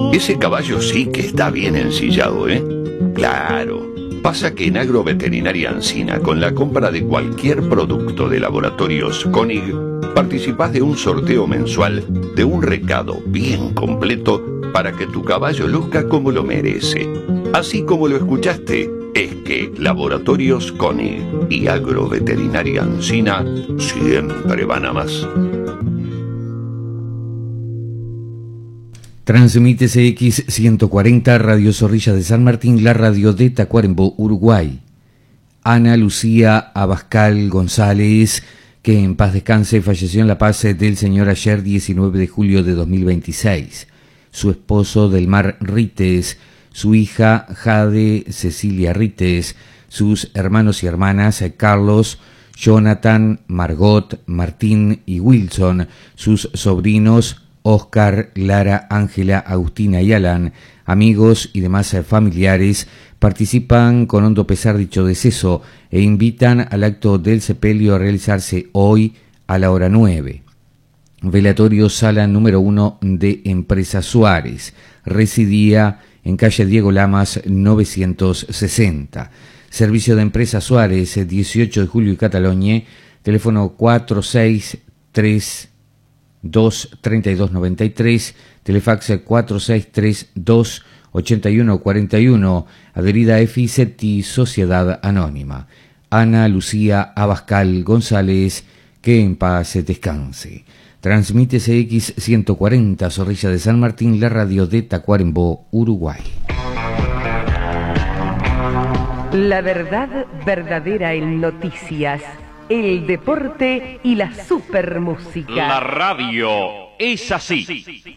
Ese caballo sí que está bien ensillado, ¿eh? Claro. Pasa que en Agroveterinaria Ancina, con la compra de cualquier producto de Laboratorios Koenig, participás de un sorteo mensual de un recado bien completo para que tu caballo luzca como lo merece. Así como lo escuchaste, es que Laboratorios Koenig y Agroveterinaria Ancina siempre van a más. Transmite CX140 Radio Zorrilla de San Martín, la radio de Tacuarembó, Uruguay. Ana Lucía Abascal González, que en paz descanse, falleció en La Paz del Señor ayer 19 de julio de 2026. Su esposo Delmar Rites, su hija Jade Cecilia Rites, sus hermanos y hermanas Carlos, Jonathan, Margot, Martín y Wilson, sus sobrinos Oscar, Lara, Ángela, Agustina y Alan, amigos y demás familiares, participan con hondo pesar dicho deceso e invitan al acto del sepelio a realizarse hoy a la hora 9. Velatorio sala número 1 de Empresa Suárez. Residía en calle Diego Lamas 960. Servicio de Empresa Suárez, 18 de julio y Cataloñe, teléfono 463-23293, telefax 4632-8141, adherida a EFICETI Sociedad Anónima. Ana Lucía Abascal González, que en paz descanse. Transmite CX140 Zorrilla de San Martín, la radio de Tacuarembó, Uruguay. La verdad verdadera en noticias, el deporte y la supermúsica. La radio es así.